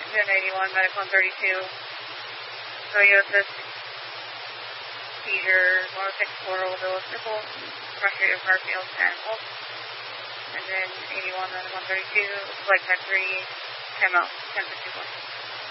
Then 81, medical 132. Scoliosis, seizure, motor 6 portal, villus nipple, pressure of heart field, and pulse. And then 81, medical 132, leg type 3, 10 out, 1051.